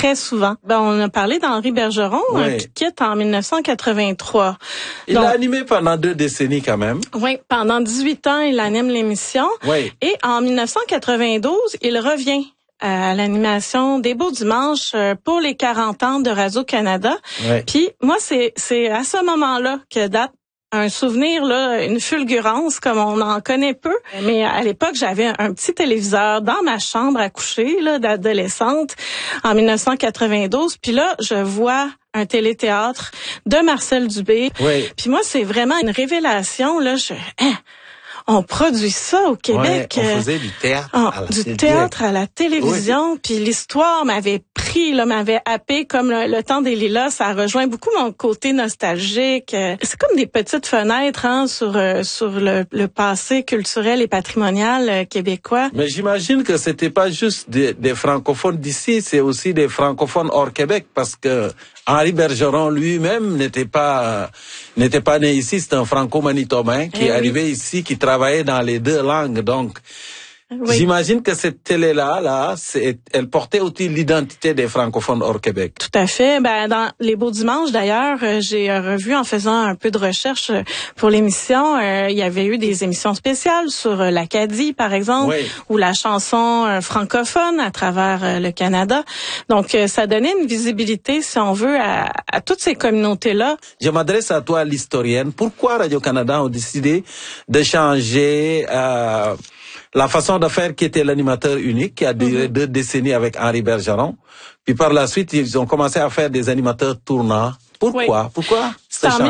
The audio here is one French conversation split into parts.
très souvent. On a parlé d'Henri Bergeron, qui quitte en 1983. Il a animé pendant 2 décennies quand même. Oui, pendant 18 ans, il anime l'émission. Oui. Et en 1992, il revient à l'animation des Beaux Dimanches pour les 40 ans de Radio-Canada. Oui. Puis moi, c'est à ce moment-là que date un souvenir, là, une fulgurance comme on en connaît peu. Mais à l'époque, j'avais un petit téléviseur dans ma chambre à coucher, là, d'adolescente, en 1992. Puis là, je vois un téléthéâtre de Marcel Dubé. Oui. Puis moi, c'est vraiment une révélation, là. On produit ça au Québec. Ouais, on faisait du théâtre à la télévision. Oui. Puis l'histoire m'avait pris, là, m'avait happé comme le temps des lilas. Ça rejoint beaucoup mon côté nostalgique. C'est comme des petites fenêtres sur le passé culturel et patrimonial québécois. Mais j'imagine que c'était pas juste des francophones d'ici, c'est aussi des francophones hors Québec, parce que Henri Bergeron lui-même n'était pas né ici, c'est un franco-manitobain qui est arrivé ici, qui travaillait dans les 2 langues. Donc, j'imagine que cette télé-là, elle portait aussi l'identité des francophones hors Québec. Tout à fait. Dans les Beaux Dimanches, d'ailleurs, j'ai revu en faisant un peu de recherche pour l'émission. Il y avait eu des émissions spéciales sur l'Acadie, par exemple, ou la chanson francophone à travers le Canada. Donc, ça donnait une visibilité, si on veut, à toutes ces communautés-là. Je m'adresse à toi, l'historienne. Pourquoi Radio-Canada a décidé de changer la façon de faire qui était l'animateur unique, qui a duré 2 décennies avec Henri Bergeron. Puis par la suite, ils ont commencé à faire des animateurs tournants. Pourquoi? Pourquoi? C'est en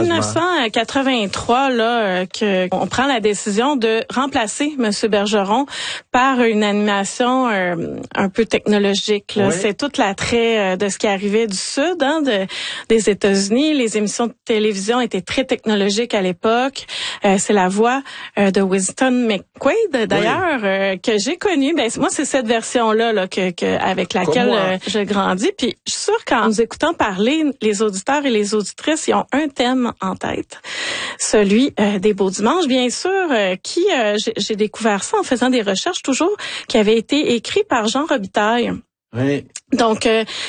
1983 là qu'on prend la décision de remplacer M. Bergeron par une animation un peu technologique. Là. C'est tout l'attrait de ce qui arrivait du Sud, des États-Unis. Les émissions de télévision étaient très technologiques à l'époque. C'est la voix de Winston McQuaid, d'ailleurs, que j'ai connue. Moi, c'est cette version-là avec laquelle je grandis. Puis je suis sûre qu'en nous écoutant parler, les auditeurs et les auditrices, ils ont un thème en tête, celui des Beaux Dimanches, bien sûr, j'ai découvert ça en faisant des recherches toujours, qui avait été écrit par Jean Robitaille. Oui. Donc,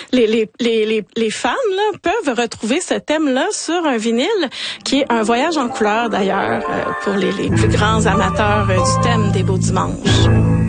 les fans là, peuvent retrouver ce thème-là sur un vinyle qui est un voyage en couleur, d'ailleurs, pour les plus grands amateurs du thème des Beaux Dimanches.